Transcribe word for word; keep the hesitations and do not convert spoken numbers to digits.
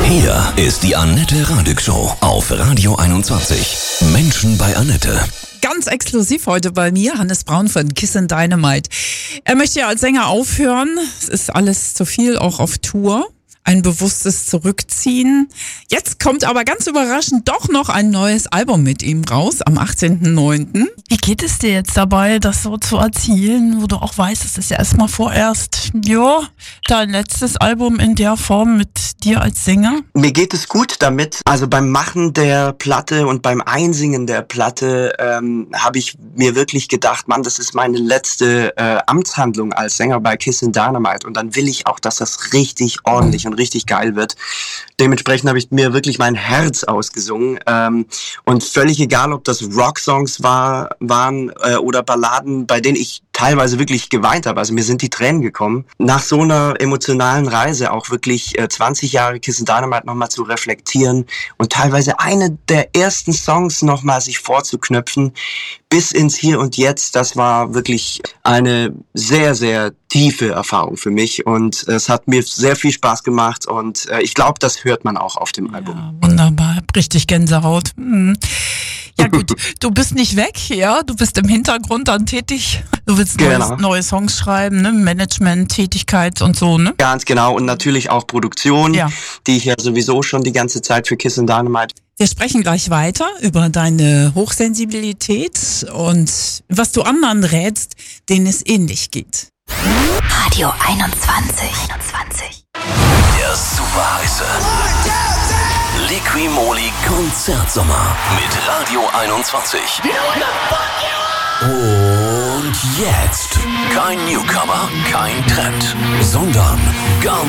Hier ist die Annette Radig Show auf Radio einundzwanzig. Menschen bei Annette. Ganz exklusiv heute bei mir, Hannes Braun von Kissin' Dynamite. Er möchte ja als Sänger aufhören. Es ist alles zu viel, auch auf Tour. Ein bewusstes Zurückziehen. Jetzt kommt aber ganz überraschend doch noch ein neues Album mit ihm raus, am achtzehnten neunten Wie geht es dir jetzt dabei, das so zu erzielen, wo du auch weißt, es ist ja erstmal vorerst, ja, dein letztes Album in der Form mit dir als Sänger? Mir geht es gut damit. Also beim Machen der Platte und beim Einsingen der Platte ähm, habe ich mir wirklich gedacht, Mann, das ist meine letzte äh, Amtshandlung als Sänger bei Kissin' Dynamite. Und dann will ich auch, dass das richtig ordentlich und richtig geil wird. Dementsprechend habe ich mir wirklich mein Herz ausgesungen. Ähm, und völlig egal, ob das Rocksongs war, waren äh, oder Balladen, bei denen ich teilweise wirklich geweint habe. Also mir sind die Tränen gekommen. Nach so einer emotionalen Reise auch wirklich äh, zwanzig Jahre Kissin' Dynamite nochmal zu reflektieren und teilweise eine der ersten Songs nochmal sich vorzuknöpfen bis ins Hier und Jetzt. Das war wirklich eine sehr, sehr tiefe Erfahrung für mich und es hat mir sehr viel Spaß gemacht und äh, ich glaube, das hört man auch auf dem Album. Ja, wunderbar, richtig Gänsehaut. Mhm. Ja gut, du bist nicht weg, ja, du bist im Hintergrund dann tätig. Du willst Genau. neues, neue Songs schreiben, ne? Management, Tätigkeit und so, ne? Ganz genau und natürlich auch Produktion, Ja. die ich ja sowieso schon die ganze Zeit für Kissin' Dynamite. Wir sprechen gleich weiter über deine Hochsensibilität und was du anderen rätst, denen es ähnlich geht. Radio einundzwanzig. einundzwanzig. Der super heiße Liqui-Moly Konzertsommer mit Radio einundzwanzig. Und jetzt kein Newcomer, kein Trend, sondern gar